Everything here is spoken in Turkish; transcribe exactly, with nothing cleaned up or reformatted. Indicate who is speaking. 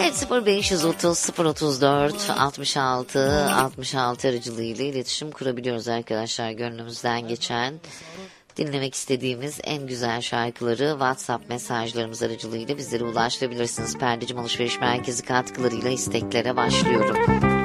Speaker 1: Evet, sıfır beş yüz otuz sıfır otuz dört altmış altı altmış altı aracılığıyla iletişim kurabiliyoruz arkadaşlar. Gönlümüzden geçen, dinlemek istediğimiz en güzel şarkıları WhatsApp mesajlarımız aracılığıyla bizlere ulaştırabilirsiniz. Perdecim Alışveriş Merkezi katkılarıyla isteklere başlıyorum.